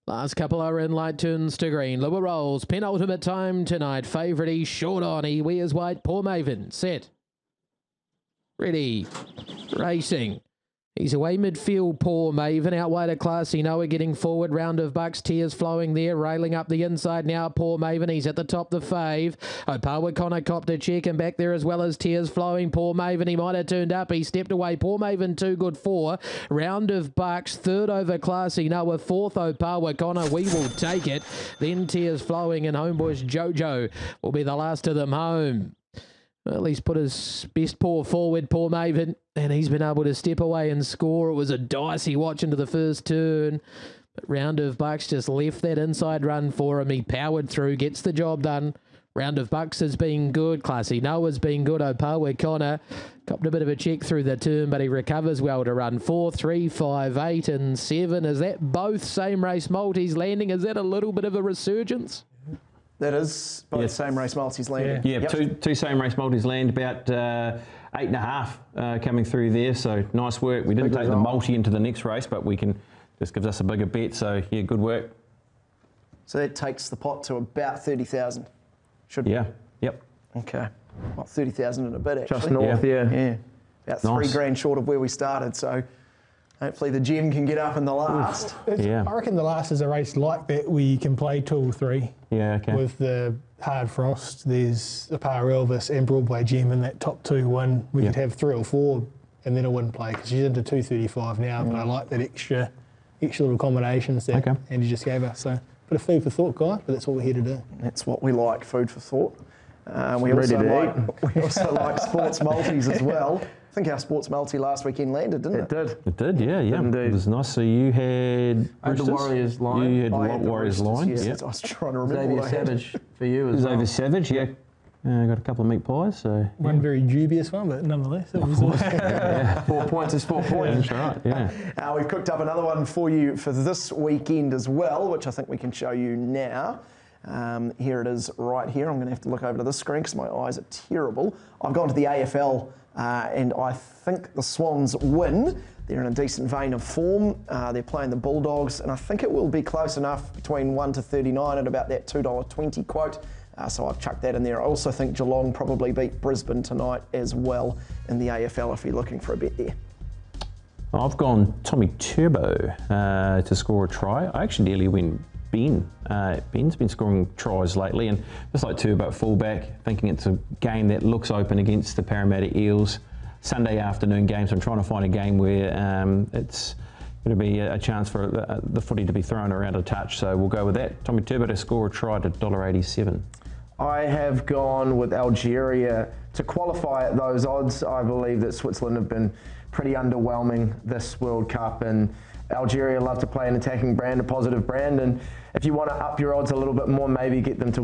Last couple are in, light turns to green. Lower rolls, penultimate time tonight. Favourite, he's short on. He wears white. Poor Maven. Set. Ready. Racing. He's away midfield, Poor Maven. Out wide of Classy Noah getting forward. Round of Bucks. Tears flowing there. Railing up the inside now. Poor Maven. He's at the top, the fave. Opawa Connor copped a check and back there as well as Tears flowing. Poor Maven. He might have turned up. He stepped away. Poor Maven, 2 good 4. Round of Bucks. Third over Classy Noah. Fourth Opawa Connor. We will take it. Then Tears flowing and Homebush Jojo will be the last of them home. Well, he's put his best paw forward, Poor Maven, and he's been able to step away and score. It was a dicey watch into the first turn, but Round of Bucks just left that inside run for him. He powered through, gets the job done. Round of Bucks has been good. Classy Noah's been good. Opawa Connor copped a bit of a check through the turn, but he recovers well to run 4, 3, 5, 8 and 7. Is that both same race multis landing? Is that a little bit of a resurgence? That is both same race multis landing. Yeah, two same race multis land, about 8.5 coming through there. So nice work. We didn't take the multi into the next race, but this gives us a bigger bet. So yeah, good work. So that takes the pot to about 30,000. Should yeah, yep. Okay, well, 30,000 and a bit actually. Just north, yeah. About nice. $3 grand short of where we started. So hopefully the gem can get up in the last. I reckon the last is a race like that where you can play 2 or 3. Yeah, okay. With the Hard Frost, there's the Par Elvis and Broadway Gem in that top 2 win. We could have 3 or 4 and then a win play because she's into 235 now. But I like that extra little combinations that Andy just gave us. So bit of food for thought, guys, but that's what we're here to do. That's what we like, food for thought. We also like sports multis as well. I think our sports multi last weekend landed, didn't it? It did, yeah. Indeed. It was nice. So you had the Warriors line. You had Warriors line. Yes. I was trying to remember. Xavier Savage for you as well. Xavier Savage, yeah. Got a couple of meat pies. So one very dubious one, but nonetheless, it was 4 points is 4 points. That's right. Yeah. We've cooked up another one for you for this weekend as well, which I think we can show you now. Here it is right here. I'm going to have to look over to this screen because my eyes are terrible. I've gone to the AFL and I think the Swans win. They're in a decent vein of form. They're playing the Bulldogs and I think it will be close enough between 1 to 39 at about that $2.20 quote. So I've chucked that in there. I also think Geelong probably beat Brisbane tonight as well in the AFL if you're looking for a bet there. I've gone Tommy Turbo to score a try. I actually nearly went Ben. Ben's been scoring tries lately, and just like Turbo at fullback, thinking it's a game that looks open against the Parramatta Eels. Sunday afternoon game, so I'm trying to find a game where it's going to be a chance for the footy to be thrown around a touch, so we'll go with that. Tommy Turbo to score a try to $1.87. I have gone with Algeria to qualify at those odds. I believe that Switzerland have been pretty underwhelming this World Cup, and Algeria love to play an attacking brand, a positive brand, and if you want to up your odds a little bit more, maybe get them to